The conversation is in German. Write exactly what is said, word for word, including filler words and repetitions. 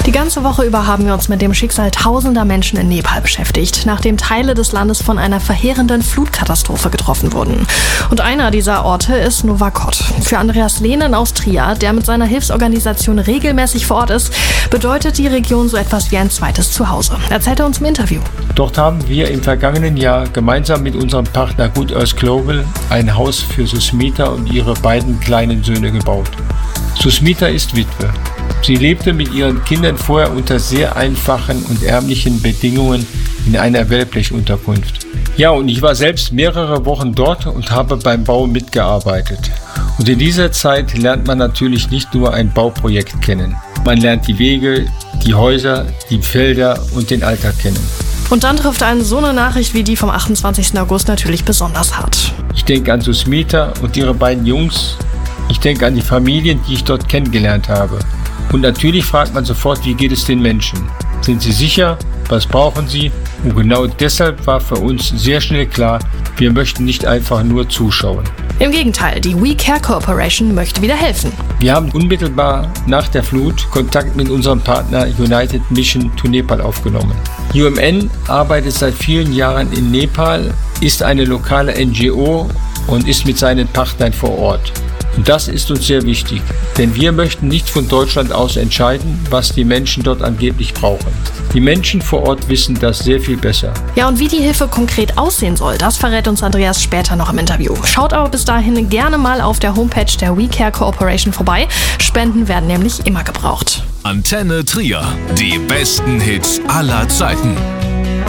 Die ganze Woche über haben wir uns mit dem Schicksal tausender Menschen in Nepal beschäftigt, nachdem Teile des Landes von einer verheerenden Flutkatastrophe getroffen wurden. Und einer dieser Orte ist Nuwakot. Für Andreas Lehnen aus Trier, der mit seiner Hilfsorganisation regelmäßig vor Ort ist, bedeutet die Region so etwas wie ein zweites Zuhause. Erzählt er uns im Interview. Dort haben wir im vergangenen Jahr gemeinsam mit unserem Partner Good Earth Global ein Haus für Susmita und ihre beiden kleinen Söhne gebaut. Susmita ist Witwe. Sie lebte mit ihren Kindern vorher unter sehr einfachen und ärmlichen Bedingungen in einer Wellblechunterkunft. Ja, und ich war selbst mehrere Wochen dort und habe beim Bau mitgearbeitet. Und in dieser Zeit lernt man natürlich nicht nur ein Bauprojekt kennen. Man lernt die Wege, die Häuser, die Felder und den Alltag kennen. Und dann trifft einen so eine Nachricht wie die vom achtundzwanzigsten August natürlich besonders hart. Ich denke an Susmita und ihre beiden Jungs. Ich denke an die Familien, die ich dort kennengelernt habe. Und natürlich fragt man sofort, wie geht es den Menschen? Sind sie sicher? Was brauchen sie? Und genau deshalb war für uns sehr schnell klar, wir möchten nicht einfach nur zuschauen. Im Gegenteil, die We Care Corporation möchte wieder helfen. Wir haben unmittelbar nach der Flut Kontakt mit unserem Partner United Mission to Nepal aufgenommen. U M N arbeitet seit vielen Jahren in Nepal, ist eine lokale N G O und ist mit seinen Partnern vor Ort. Und das ist uns sehr wichtig, denn wir möchten nicht von Deutschland aus entscheiden, was die Menschen dort angeblich brauchen. Die Menschen vor Ort wissen das sehr viel besser. Ja, und wie die Hilfe konkret aussehen soll, das verrät uns Andreas später noch im Interview. Schaut aber bis dahin gerne mal auf der Homepage der We Care Corporation vorbei. Spenden werden nämlich immer gebraucht. Antenne Trier, die besten Hits aller Zeiten.